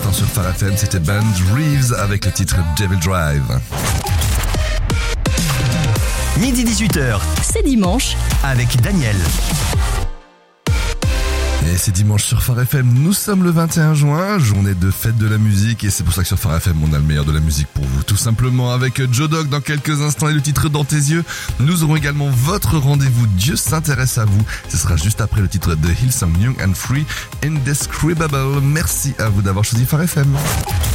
l'instant sur Phare FM, c'était Band Reeves avec le titre Devil Drive. Midi 18h, C'est dimanche. avec Daniel. Et c'est dimanche sur Phare FM, nous sommes le 21 juin, journée de fête de la musique, et c'est pour ça que sur Phare FM on a le meilleur de la musique pour vous, tout simplement avec Joe Dog dans quelques instants et le titre Dans tes yeux. Nous aurons également votre rendez-vous Dieu s'intéresse à vous, ce sera juste après le titre de Hillsong Young and Free, Indescribable. Merci à vous d'avoir choisi Phare FM.